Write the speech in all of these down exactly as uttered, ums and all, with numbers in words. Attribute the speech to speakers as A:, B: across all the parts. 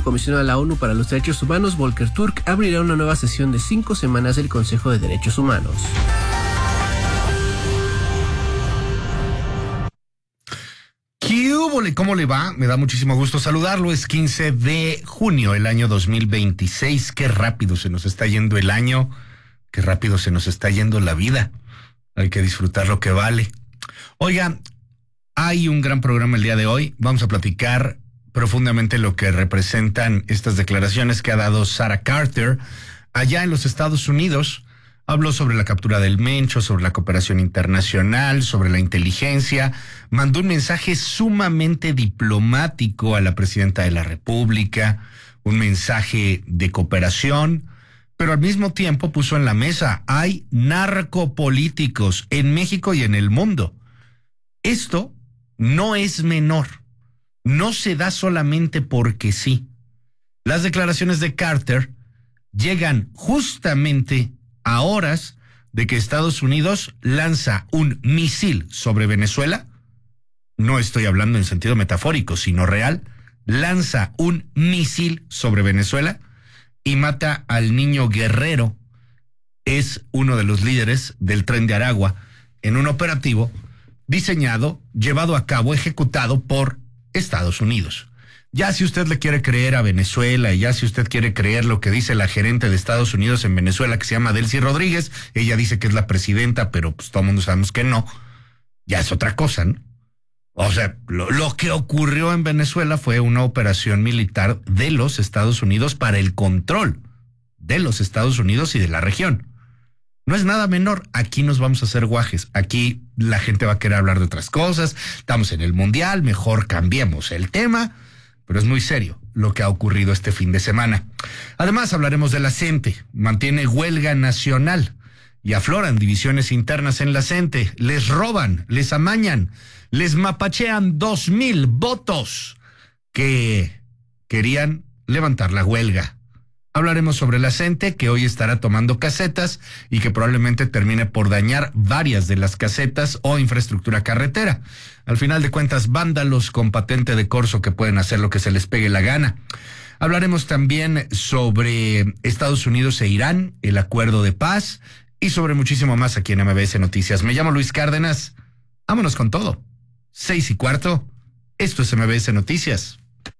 A: comisionado de la ONU para los Derechos Humanos, Volker Turk, abrirá una nueva sesión de cinco semanas del Consejo de Derechos Humanos.
B: ¿Cómo le va? Me da muchísimo gusto saludarlo. Es quince de junio del año dos mil veintiséis. Qué rápido se nos está yendo el año. Qué rápido se nos está yendo la vida. Hay que disfrutar lo que vale. Oiga, hay un gran programa el día de hoy. Vamos a platicar profundamente lo que representan estas declaraciones que ha dado Sarah Carter allá en los Estados Unidos. Habló sobre la captura del Mencho, sobre la cooperación internacional, sobre la inteligencia. Mandó un mensaje sumamente diplomático a la presidenta de la República, un mensaje de cooperación, pero al mismo tiempo puso en la mesa, hay narcopolíticos en México y en el mundo. Esto no es menor, no se da solamente porque sí. Las declaraciones de Carter llegan justamente a horas de que Estados Unidos lanza un misil sobre Venezuela. No estoy hablando en sentido metafórico, sino real. Lanza un misil sobre Venezuela y mata al niño Guerrero. Es uno de los líderes del Tren de Aragua en un operativo diseñado, llevado a cabo, ejecutado por Estados Unidos. Ya si usted le quiere creer a Venezuela y ya si usted quiere creer lo que dice la gerente de Estados Unidos en Venezuela, que se llama Delcy Rodríguez, ella dice que es la presidenta, pero pues todo el mundo sabemos que no, ya es otra cosa, ¿no? O sea, lo, lo que ocurrió en Venezuela fue una operación militar de los Estados Unidos para el control de los Estados Unidos y de la región. No es nada menor, aquí nos vamos a hacer guajes, aquí la gente va a querer hablar de otras cosas, estamos en el Mundial, mejor cambiemos el tema. Pero es muy serio lo que ha ocurrido este fin de semana. Además, hablaremos de la CENTE. Mantiene huelga nacional y afloran divisiones internas en la CENTE. Les roban, les amañan, les mapachean dos mil votos que querían levantar la huelga. Hablaremos sobre la CENTE, que hoy estará tomando casetas y que probablemente termine por dañar varias de las casetas o infraestructura carretera. Al final de cuentas, vándalos con patente de corso que pueden hacer lo que se les pegue la gana. Hablaremos también sobre Estados Unidos e Irán, el acuerdo de paz y sobre muchísimo más aquí en M B S Noticias. Me llamo Luis Cárdenas. Vámonos con todo. Seis y cuarto. Esto es M B S Noticias.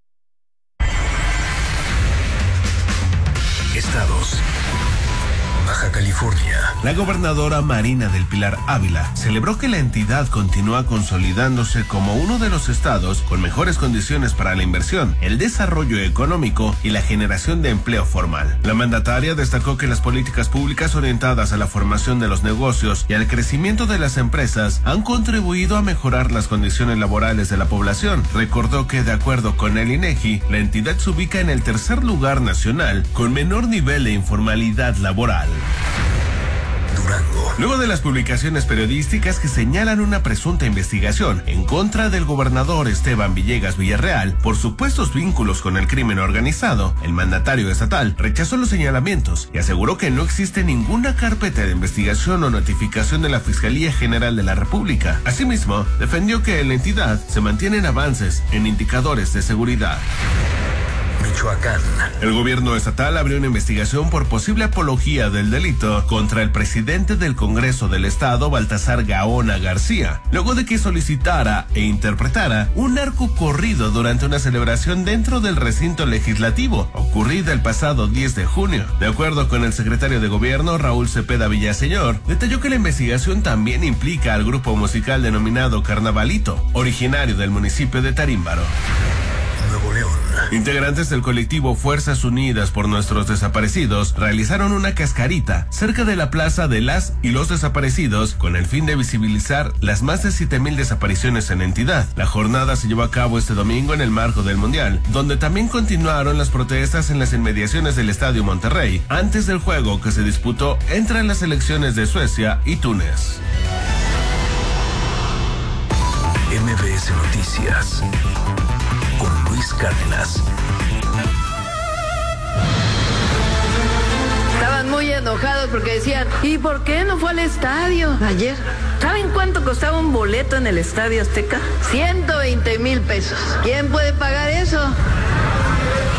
C: Estados. Baja California.
D: La gobernadora Marina del Pilar Ávila celebró que la entidad continúa consolidándose como uno de los estados con mejores condiciones para la inversión, el desarrollo económico y la generación de empleo formal. La mandataria destacó que las políticas públicas orientadas a la formación de los negocios y al crecimiento de las empresas han contribuido a mejorar las condiciones laborales de la población. Recordó que, de acuerdo con el INEGI, la entidad se ubica en el tercer lugar nacional con menor nivel de informalidad laboral.
C: Durango.
D: Luego de las publicaciones periodísticas que señalan una presunta investigación en contra del gobernador Esteban Villegas Villarreal por supuestos vínculos con el crimen organizado, el mandatario estatal rechazó los señalamientos y aseguró que no existe ninguna carpeta de investigación o notificación de la Fiscalía General de la República. Asimismo, defendió que en la entidad se mantienen avances en indicadores de seguridad.
C: Michoacán.
D: El gobierno estatal abrió una investigación por posible apología del delito contra el presidente del Congreso del Estado, Baltasar Gaona García, luego de que solicitara e interpretara un narco corrido durante una celebración dentro del recinto legislativo, ocurrida el pasado diez de junio. De acuerdo con el secretario de Gobierno, Raúl Cepeda Villaseñor, detalló que la investigación también implica al grupo musical denominado Carnavalito, originario del municipio de Tarímbaro.
C: Nuevo León.
D: Integrantes del colectivo Fuerzas Unidas por Nuestros Desaparecidos realizaron una cascarita cerca de la Plaza de las y los Desaparecidos con el fin de visibilizar las más de siete mil desapariciones en la entidad. La jornada se llevó a cabo este domingo en el marco del Mundial, donde también continuaron las protestas en las inmediaciones del Estadio Monterrey, antes del juego que se disputó entre las selecciones de Suecia y Túnez.
C: M B S Noticias con Luis Cárdenas.
E: Estaban muy enojados porque decían, ¿y por qué no fue al estadio ayer? ¿Saben cuánto costaba un boleto en el Estadio Azteca? ciento veinte mil pesos. ¿Quién puede pagar eso?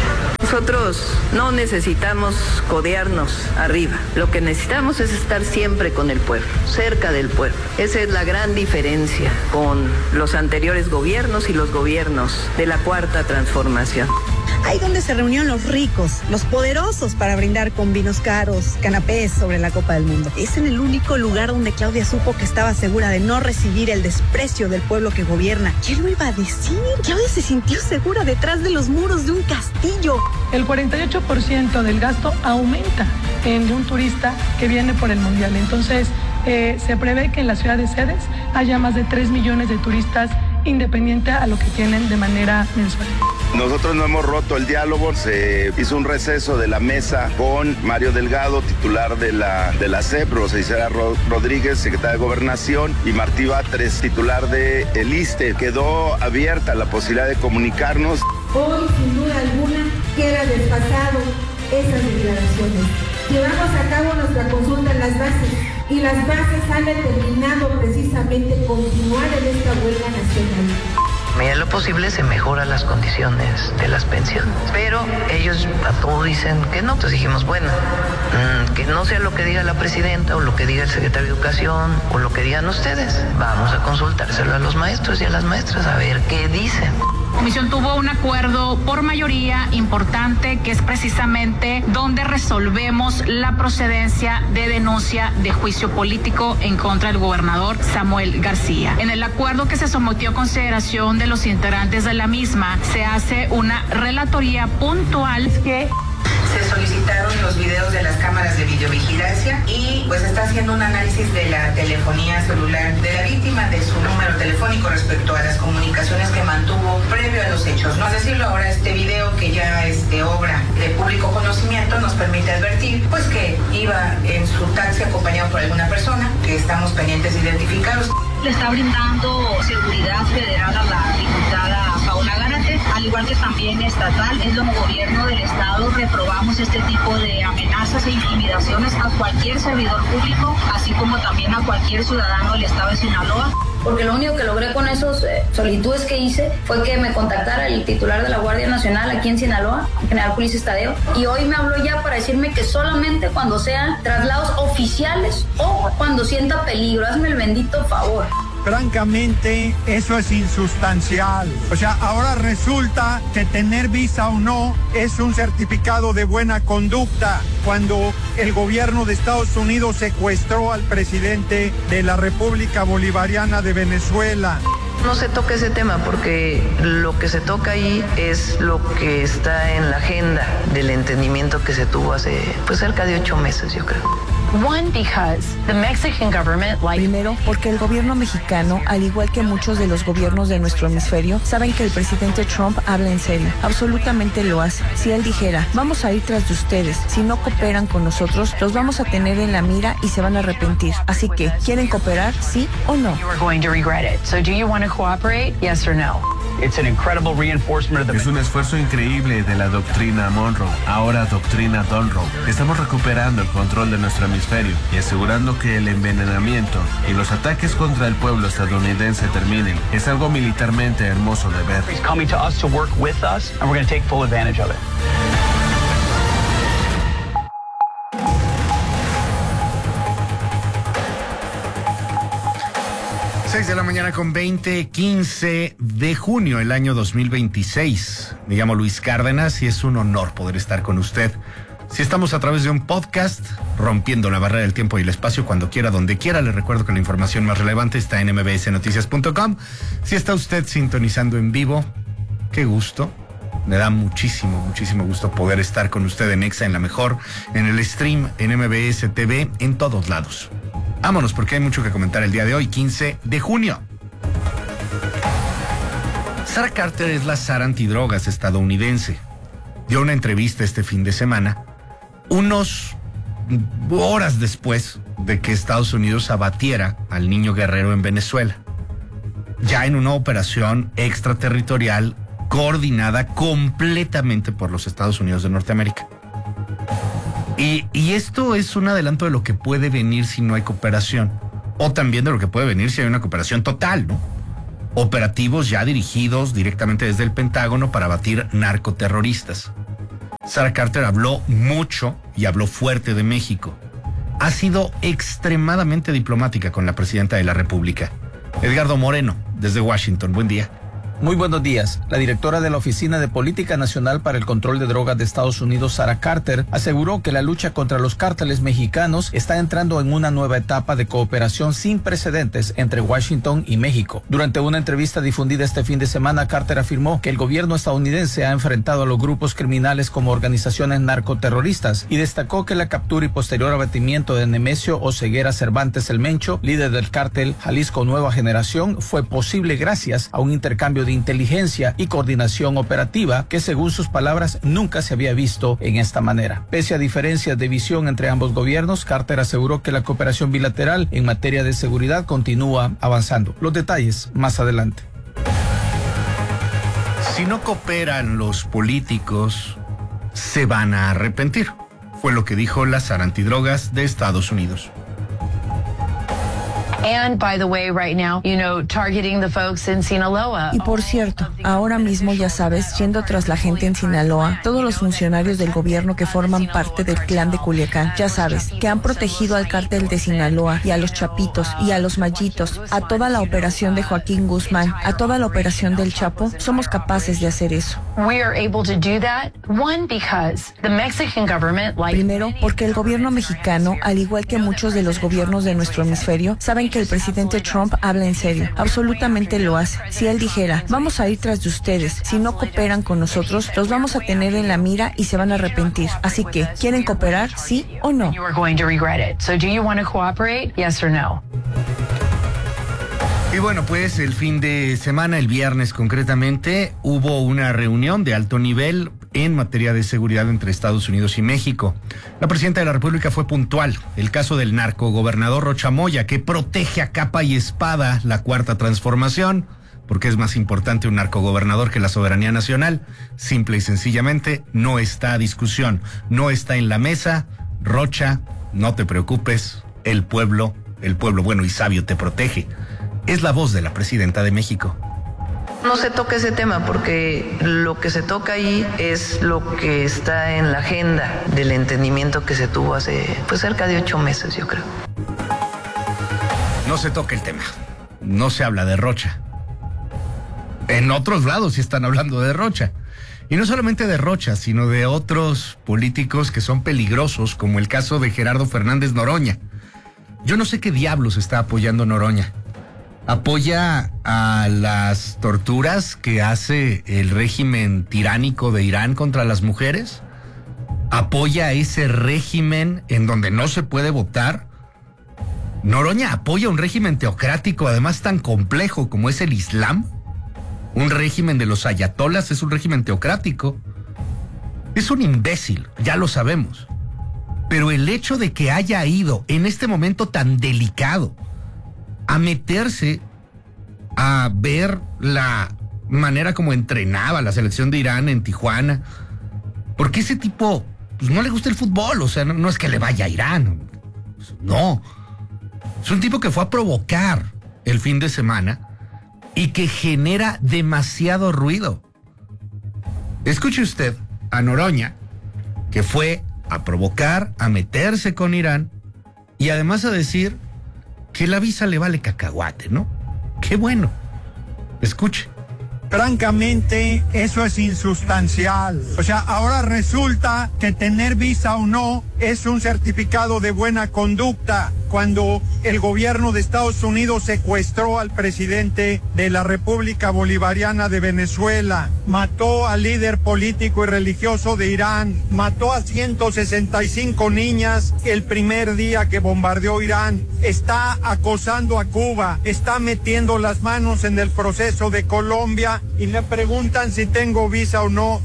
E: Nosotros no necesitamos codearnos arriba. Lo que necesitamos es estar siempre con el pueblo, cerca del pueblo. Esa es la gran diferencia con los anteriores gobiernos y los gobiernos de la Cuarta Transformación.
F: Ahí donde se reunieron los ricos, los poderosos para brindar con vinos caros, canapés sobre la Copa del Mundo. Es en el único lugar donde Claudia supo que estaba segura de no recibir el desprecio del pueblo que gobierna. ¿Quién lo iba a decir? Claudia se sintió segura detrás de los muros de un castillo.
G: El cuarenta y ocho por ciento del gasto aumenta en un turista que viene por el Mundial. Entonces, eh, se prevé que en la ciudad de sedes haya más de tres millones de turistas independiente a lo que tienen de manera mensual.
H: Nosotros no hemos roto el diálogo, se hizo un receso de la mesa con Mario Delgado, titular de la, de la C E P, Rosa Isela Rodríguez, secretaria de Gobernación, y Martí Batres, titular de el I S S S T E. Quedó abierta la posibilidad de comunicarnos.
I: Hoy, sin duda alguna, queda desfasado esas declaraciones. Llevamos a cabo nuestra consulta en las bases y las bases han determinado precisamente continuar en esta huelga nacional.
E: A medida de lo posible se mejoran las condiciones de las pensiones, pero ellos a todo dicen que no. Entonces dijimos, bueno, mmm, que no sea lo que diga la presidenta o lo que diga el secretario de Educación o lo que digan ustedes. Vamos a consultárselo a los maestros y a las maestras a ver qué dicen.
J: La comisión tuvo un acuerdo por mayoría importante, que es precisamente donde resolvemos la procedencia de denuncia de juicio político en contra del gobernador Samuel García. En el acuerdo que se sometió a consideración de los integrantes de la misma, se hace una relatoría puntual que
K: se solicitaron los videos de las cámaras de videovigilancia y pues está haciendo un análisis de la telefonía celular de la víctima, de su número telefónico respecto a las comunicaciones que mantuvo previo a los hechos. No es decirlo, ahora este video que ya es de obra de público conocimiento nos permite advertir pues que iba en su taxi acompañado por alguna persona que estamos pendientes de identificarlos.
L: Le está brindando seguridad federal a la diputada Paola Gárate, al igual que también estatal. Es como gobierno del estado reprobamos este tipo de amenazas e intimidaciones a cualquier servidor público, así como también a cualquier ciudadano del estado de Sinaloa.
M: Porque lo único que logré con esas eh, solicitudes que hice fue que me contactara el titular de la Guardia Nacional aquí en Sinaloa, el general Ulises Tadeo, y hoy me habló ya para decirme que solamente cuando sean traslados oficiales o cuando sienta peligro. Hazme el bendito favor.
N: Francamente, eso es insustancial. O sea, ahora resulta que tener visa o no es un certificado de buena conducta, cuando el gobierno de Estados Unidos secuestró al presidente de la República Bolivariana de Venezuela.
E: No se toca ese tema porque lo que se toca ahí es lo que está en la agenda del entendimiento que se tuvo hace pues cerca de ocho meses, yo creo.
O: One, because the Mexican government, like...
F: Primero, porque el gobierno mexicano, al igual que muchos de los gobiernos de nuestro hemisferio, saben que el presidente Trump habla en serio. Absolutamente lo hace. Si él dijera, vamos a ir tras de ustedes, si no cooperan con nosotros, los vamos a tener en la mira y se van a arrepentir. Así que, ¿quieren cooperar, sí o no?
O: You are going to regret it. So do you want to cooperate? Yes or no?
D: It's an incredible reinforcement of the... Es un esfuerzo increíble de la doctrina Monroe, ahora doctrina Donroe. Estamos recuperando el control de nuestro hemisferio y asegurando que el envenenamiento y los ataques contra el pueblo estadounidense terminen. Es algo militarmente hermoso de ver.
P: He's coming to us to work with us, and we're going to take full advantage of it.
B: seis de la mañana con veinte, quince de junio del año dos mil veintiséis. Me llamo Luis Cárdenas y es un honor poder estar con usted. Si estamos a través de un podcast, rompiendo la barrera del tiempo y el espacio, cuando quiera, donde quiera, le recuerdo que la información más relevante está en m b s noticias punto com. Si está usted sintonizando en vivo, qué gusto. Me da muchísimo, muchísimo gusto poder estar con usted en Exa, en la mejor, en el stream, en M B S T V, en todos lados. Vámonos porque hay mucho que comentar el día de hoy, quince de junio. Sarah Carter es la Sara antidrogas estadounidense. Dio una entrevista este fin de semana, unos horas después de que Estados Unidos abatiera al niño guerrero en Venezuela, ya en una operación extraterritorial coordinada completamente por los Estados Unidos de Norteamérica. Y, y esto es un adelanto de lo que puede venir si no hay cooperación, o también de lo que puede venir si hay una cooperación total, ¿no? Operativos ya dirigidos directamente desde el Pentágono para abatir narcoterroristas. Sara Carter habló mucho y habló fuerte de México. Ha sido extremadamente diplomática con la presidenta de la República. Edgardo Moreno, desde Washington. Buen día.
Q: Muy buenos días. La directora de la Oficina de Política Nacional para el Control de Drogas de Estados Unidos, Sara Carter, aseguró que la lucha contra los cárteles mexicanos está entrando en una nueva etapa de cooperación sin precedentes entre Washington y México. Durante una entrevista difundida este fin de semana, Carter afirmó que el gobierno estadounidense ha enfrentado a los grupos criminales como organizaciones narcoterroristas y destacó que la captura y posterior abatimiento de Nemesio Oseguera Cervantes el Mencho, líder del cártel Jalisco Nueva Generación, fue posible gracias a un intercambio de inteligencia y coordinación operativa que, según sus palabras, nunca se había visto en esta manera. Pese a diferencias de visión entre ambos gobiernos, Carter aseguró que la cooperación bilateral en materia de seguridad continúa avanzando. Los detalles más adelante.
B: Si no cooperan los políticos, se van a arrepentir, fue lo que dijo la Sara Antidrogas de Estados Unidos.
O: And by the way, right now, you know, targeting the folks in Sinaloa.
F: Y por cierto, ahora mismo ya sabes, yendo tras la gente en Sinaloa, todos los funcionarios del gobierno que forman parte del clan de Culiacán, ya sabes, que han protegido al cártel de Sinaloa y a los Chapitos y a los Mallitos, a toda la operación de Joaquín Guzmán, a toda la operación del Chapo, somos capaces de hacer eso.
O: We are able to do that, one, because the Mexican government, like...
F: Primero, porque el gobierno mexicano, al igual que muchos de los gobiernos de nuestro hemisferio, saben que el presidente Trump habla en serio, absolutamente lo hace. Si él dijera, vamos a ir tras de ustedes, si no cooperan con nosotros, los vamos a tener en la mira y se van a arrepentir. Así que, ¿quieren cooperar, sí o no?
O: You are going to regret it. So do you want to cooperate? Yes or no?
B: Y bueno, pues el fin de semana, el viernes concretamente, hubo una reunión de alto nivel en materia de seguridad entre Estados Unidos y México. La presidenta de la República fue puntual. El caso del narcogobernador Rocha Moya, que protege a capa y espada la cuarta transformación, porque es más importante un narcogobernador que la soberanía nacional. Simple y sencillamente, no está a discusión, no está en la mesa. Rocha, no te preocupes, el pueblo, el pueblo bueno y sabio te protege. Es la voz de la presidenta de México.
E: No se toca ese tema porque lo que se toca ahí es lo que está en la agenda del entendimiento que se tuvo hace pues cerca de ocho meses, yo creo.
B: No se toca el tema, no se habla de Rocha. En otros lados sí están hablando de Rocha. Y no solamente de Rocha, sino de otros políticos que son peligrosos, como el caso de Gerardo Fernández Noroña. Yo no sé qué diablos está apoyando Noroña. ¿Apoya a las torturas que hace el régimen tiránico de Irán contra las mujeres? ¿Apoya a ese régimen en donde no se puede votar? Noroña apoya un régimen teocrático, además tan complejo como es el Islam. Un régimen de los ayatolas es un régimen teocrático. Es un imbécil, ya lo sabemos. Pero el hecho de que haya ido en este momento tan delicado a meterse a ver la manera como entrenaba la selección de Irán en Tijuana, porque ese tipo pues, no le gusta el fútbol, o sea, no, no es que le vaya a Irán, no, es un tipo que fue a provocar el fin de semana y que genera demasiado ruido. Escuche usted a Noroña, que fue a provocar, a meterse con Irán y además a decir que la visa le vale cacahuate, ¿no? ¡Qué bueno! Escuche.
N: Francamente, eso es insustancial. O sea, ahora resulta que tener visa o no es un certificado de buena conducta, cuando el gobierno de Estados Unidos secuestró al presidente de la República Bolivariana de Venezuela, mató al líder político y religioso de Irán, mató a ciento sesenta y cinco niñas el primer día que bombardeó Irán, está acosando a Cuba, está metiendo las manos en el proceso de Colombia y me preguntan si tengo visa o no.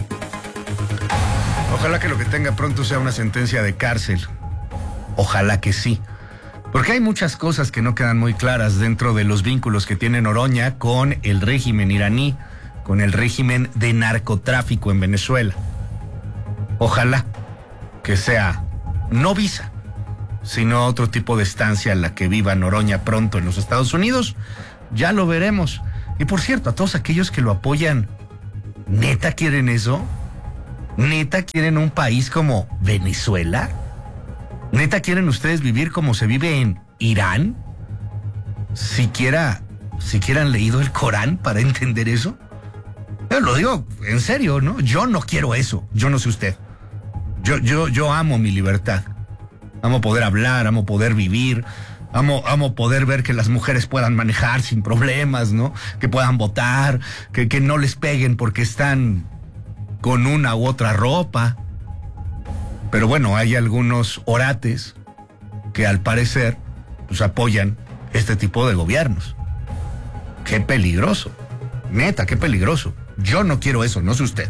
B: Ojalá que lo que tenga pronto sea una sentencia de cárcel. Ojalá que sí. Porque hay muchas cosas que no quedan muy claras dentro de los vínculos que tiene Noroña con el régimen iraní, con el régimen de narcotráfico en Venezuela. Ojalá que sea no visa, sino otro tipo de estancia en la que viva Noroña pronto en los Estados Unidos. Ya lo veremos. Y por cierto, a todos aquellos que lo apoyan, ¿neta quieren eso? ¿Neta quieren un país como Venezuela? ¿Neta quieren ustedes vivir como se vive en Irán? ¿Siquiera, siquiera han leído el Corán para entender eso? Yo lo digo en serio, ¿no? Yo no quiero eso. Yo no sé usted. Yo, yo, yo amo mi libertad. Amo poder hablar, amo poder vivir, amo, amo poder ver que las mujeres puedan manejar sin problemas, ¿no? Que puedan votar, que, que no les peguen porque están con una u otra ropa. Pero bueno, hay algunos orates que al parecer pues apoyan este tipo de gobiernos. Qué peligroso. Neta, qué peligroso. Yo no quiero eso, no sé usted.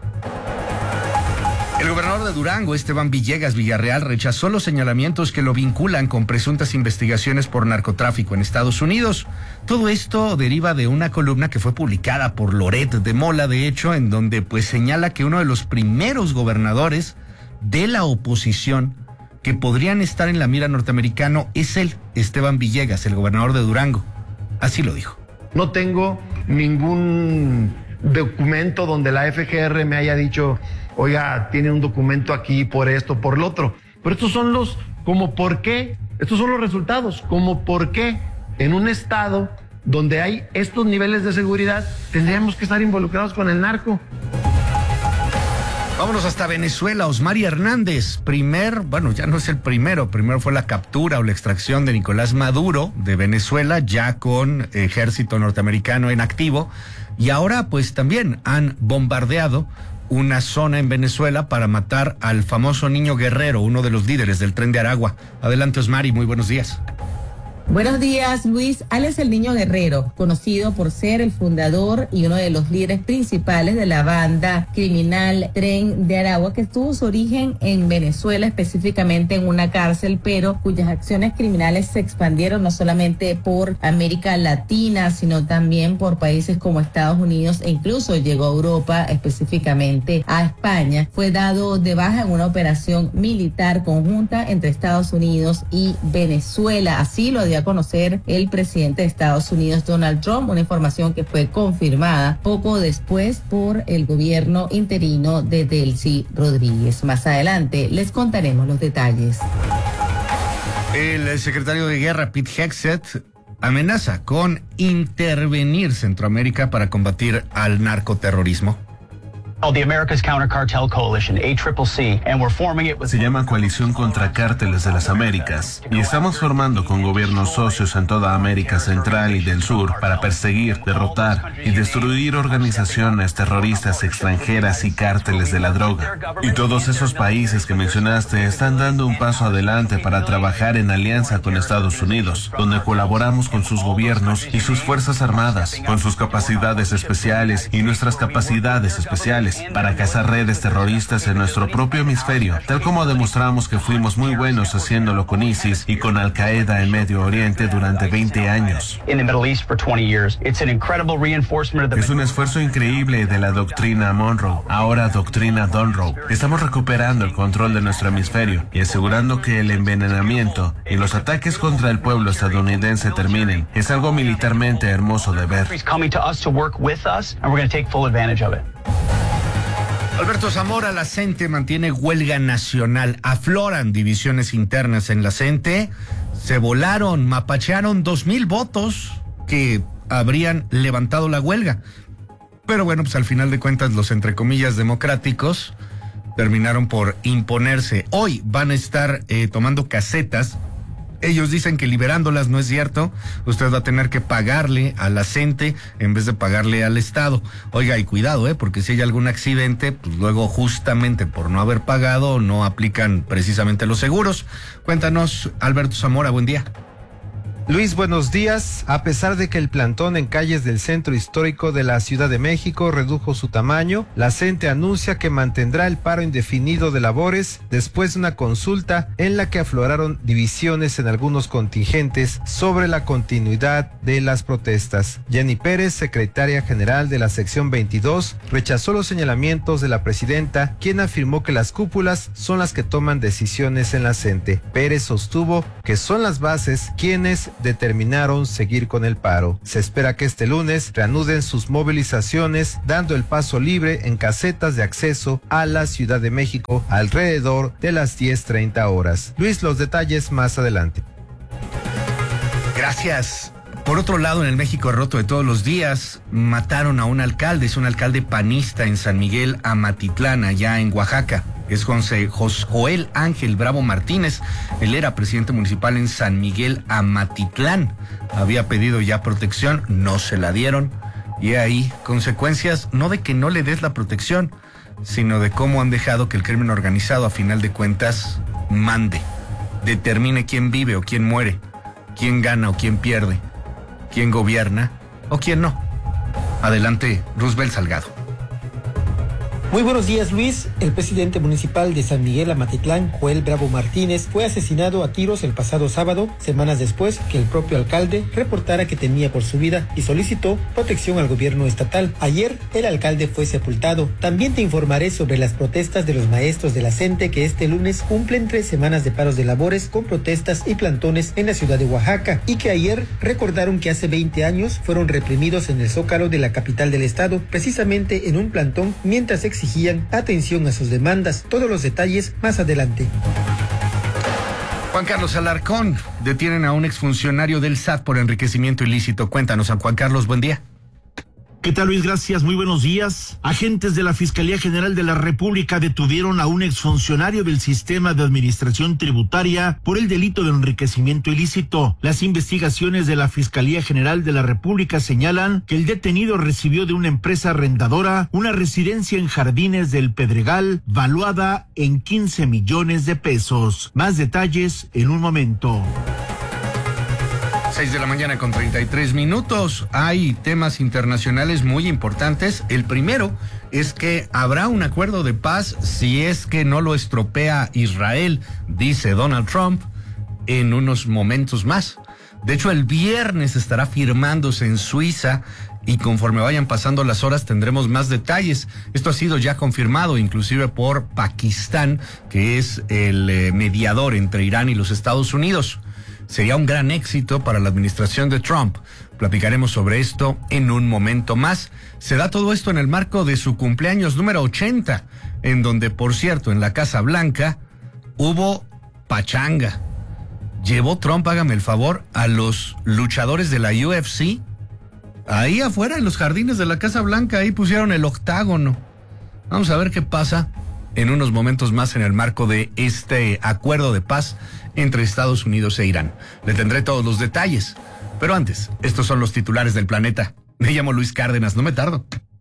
B: El gobernador de Durango, Esteban Villegas Villarreal, rechazó los señalamientos que lo vinculan con presuntas investigaciones por narcotráfico en Estados Unidos. Todo esto deriva de una columna que fue publicada por Loret de Mola, de hecho, en donde pues señala que uno de los primeros gobernadores de la oposición que podrían estar en la mira norteamericana es él, Esteban Villegas, el gobernador de Durango. Así lo dijo.
R: No tengo ningún documento donde la F G R me haya dicho, oiga, tiene un documento aquí por esto, por lo otro. Pero estos son los, como por qué, estos son los resultados, como por qué en un estado donde hay estos niveles de seguridad tendríamos que estar involucrados con el narco.
B: Vámonos hasta Venezuela. Osmari Hernández, primer, bueno, ya no es el primero, primero fue la captura o la extracción de Nicolás Maduro de Venezuela, ya con ejército norteamericano en activo, y ahora pues también han bombardeado una zona en Venezuela para matar al famoso Niño Guerrero, uno de los líderes del Tren de Aragua. Adelante, Osmari, muy buenos días.
S: Buenos días, Luis. Alias el Niño Guerrero, conocido por ser el fundador y uno de los líderes principales de la banda criminal Tren de Aragua, que tuvo su origen en Venezuela, específicamente en una cárcel, pero cuyas acciones criminales se expandieron no solamente por América Latina, sino también por países como Estados Unidos e incluso llegó a Europa, específicamente a España. Fue dado de baja en una operación militar conjunta entre Estados Unidos y Venezuela. Así lo dio a conocer el presidente de Estados Unidos, Donald Trump, una información que fue confirmada poco después por el gobierno interino de Delcy Rodríguez. Más adelante les contaremos los detalles.
B: El secretario de Guerra, Pete Hegseth, amenaza con intervenir Centroamérica para combatir al narcoterrorismo.
P: The America's Counter Cartel Coalition, A C C C, and we're forming it with...
D: Se llama Coalición contra Cárteles de las Américas y estamos formando con gobiernos socios en toda América Central y del Sur para perseguir, derrotar y destruir organizaciones terroristas extranjeras y cárteles de la droga. Y todos esos países que mencionaste están dando un paso adelante para trabajar en alianza con Estados Unidos, donde colaboramos con sus gobiernos y sus fuerzas armadas, con sus capacidades especiales y nuestras capacidades especiales, para cazar redes terroristas en nuestro propio hemisferio, tal como demostramos que fuimos muy buenos haciéndolo con ISIS y con Al Qaeda en Medio Oriente durante veinte años. Es un esfuerzo increíble de la doctrina Monroe, ahora doctrina Donroe. Estamos recuperando el control de nuestro hemisferio y asegurando que el envenenamiento y los ataques contra el pueblo estadounidense terminen. Es algo militarmente hermoso de ver.
B: Alberto Zamora, la CENTE mantiene huelga nacional. Afloran divisiones internas en la CENTE. Se volaron, mapachearon dos mil votos que habrían levantado la huelga. Pero bueno, pues al final de cuentas los entre comillas democráticos terminaron por imponerse. Hoy van a estar eh, tomando casetas. Ellos dicen que liberándolas no es cierto. Usted va a tener que pagarle a la CENTE en vez de pagarle al Estado. Oiga, y cuidado, eh, porque si hay algún accidente, pues luego justamente por no haber pagado no aplican precisamente los seguros. Cuéntanos, Alberto Zamora, buen día.
T: Luis, buenos días. A pesar de que el plantón en calles del centro histórico de la Ciudad de México redujo su tamaño, la CENTE anuncia que mantendrá el paro indefinido de labores después de una consulta en la que afloraron divisiones en algunos contingentes sobre la continuidad de las protestas. Jenny Pérez, secretaria general de la sección veintidós, rechazó los señalamientos de la presidenta, quien afirmó que las cúpulas son las que toman decisiones en la CENTE. Pérez sostuvo que son las bases quienes determinaron seguir con el paro. Se espera que este lunes reanuden sus movilizaciones, dando el paso libre en casetas de acceso a la Ciudad de México alrededor de las diez treinta horas. Luis, los detalles más adelante.
B: Gracias. Por otro lado, en el México roto de todos los días, mataron a un alcalde, es un alcalde panista en San Miguel Amatitlán, allá en Oaxaca. Es José, Joel Ángel Bravo Martínez. Él era presidente municipal en San Miguel Amatitlán. Había pedido ya protección, no se la dieron. Y ahí, consecuencias no de que no le des la protección, sino de cómo han dejado que el crimen organizado, a final de cuentas, mande, determine quién vive o quién muere, quién gana o quién pierde, quién gobierna o quién no. Adelante, Roosevelt Salgado.
U: Muy buenos días, Luis. El presidente municipal de San Miguel Amatitlán, Joel Bravo Martínez, fue asesinado a tiros el pasado sábado, semanas después que el propio alcalde reportara que temía por su vida y solicitó protección al gobierno estatal. Ayer, el alcalde fue sepultado. También te informaré sobre las protestas de los maestros de la CENTE que este lunes cumplen tres semanas de paros de labores con protestas y plantones en la ciudad de Oaxaca y que ayer recordaron que hace veinte años fueron reprimidos en el Zócalo de la capital del estado, precisamente en un plantón mientras exigían atención a sus demandas. Todos los detalles más adelante.
B: Juan Carlos Alarcón, detienen a un exfuncionario del S A T por enriquecimiento ilícito. Cuéntanos, San Juan Carlos, buen día.
V: ¿Qué tal, Luis? Gracias, muy buenos días. Agentes de la Fiscalía General de la República detuvieron a un exfuncionario del Sistema de Administración Tributaria por el delito de enriquecimiento ilícito. Las investigaciones de la Fiscalía General de la República señalan que el detenido recibió de una empresa arrendadora una residencia en Jardines del Pedregal valuada en quince millones de pesos. Más detalles en un momento.
B: seis de la mañana con treinta y tres minutos. Hay temas internacionales muy importantes. El primero es que habrá un acuerdo de paz si es que no lo estropea Israel, dice Donald Trump, en unos momentos más. De hecho, el viernes estará firmándose en Suiza y conforme vayan pasando las horas tendremos más detalles. Esto ha sido ya confirmado inclusive por Pakistán, que es el eh, mediador entre Irán y los Estados Unidos. Sería un gran éxito para la administración de Trump. Platicaremos sobre esto en un momento más. Se da todo esto en el marco de su cumpleaños número ochenta, en donde, por cierto, en la Casa Blanca hubo pachanga. Llevó Trump, hágame el favor, a los luchadores de la U F C. Ahí afuera, en los jardines de la Casa Blanca, ahí pusieron el octágono. Vamos a ver qué pasa en unos momentos más en el marco de este acuerdo de paz entre Estados Unidos e Irán. Le tendré todos los detalles. Pero antes, estos son los titulares del planeta. Me llamo Luis Cárdenas, no me tardo.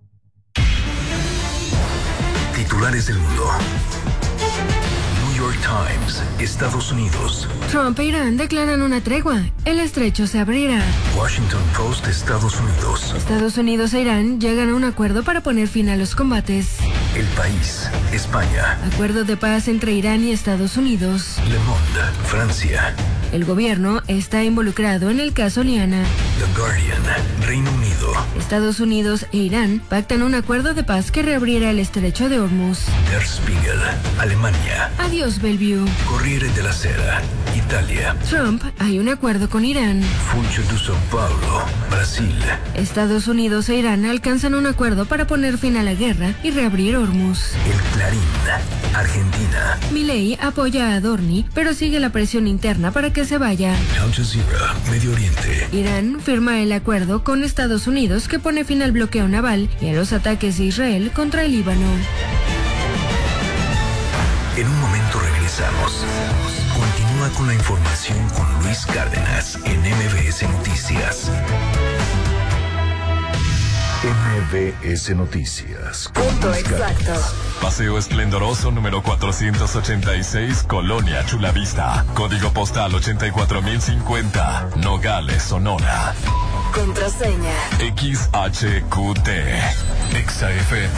C: Titulares del mundo. New York Times, Estados Unidos.
W: Trump e Irán declaran una tregua. El estrecho se abrirá.
C: Washington Post, Estados Unidos.
W: Estados Unidos e Irán llegan a un acuerdo para poner fin a los combates.
C: El País, España.
W: Acuerdo de paz entre Irán y Estados Unidos.
C: Le Monde, Francia.
W: El gobierno está involucrado en el caso Liana.
C: The Guardian, Reino Unido.
W: Estados Unidos e Irán pactan un acuerdo de paz que reabrirá el estrecho de Hormuz.
C: Der Spiegel, Alemania.
W: Adiós, Bellevue.
C: Corriere della Sera, Italia.
W: Trump, hay un acuerdo con Irán.
C: Funcho de São Paulo, Brasil.
W: Estados Unidos e Irán alcanzan un acuerdo para poner fin a la guerra y reabrir Hormuz.
C: El Clarín, Argentina.
W: Milei apoya a Adorni, pero sigue la presión interna para que se vaya.
C: Al Jazeera, Medio Oriente.
W: Irán firma el acuerdo con Estados Unidos que pone fin al bloqueo naval y a los ataques de Israel contra el Líbano.
C: En un momento regresamos. Continúa con la información con Luis Cárdenas en M B S Noticias. M B S Noticias.
X: Punto exacto.
Y: Paseo Esplendoroso número cuatrocientos ochenta y seis, Colonia Chulavista. Código postal ochenta y cuatro mil cincuenta, Nogales, Sonora.
X: Contraseña.
Y: X H Q T. Exa F M.